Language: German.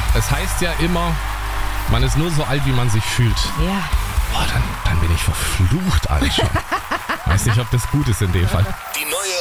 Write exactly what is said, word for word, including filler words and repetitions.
Es heißt ja immer, man ist nur so alt, wie man sich fühlt. Ja. Boah, dann, dann bin ich verflucht alt schon. Weiß nicht, ob das gut ist in dem Fall. Die neue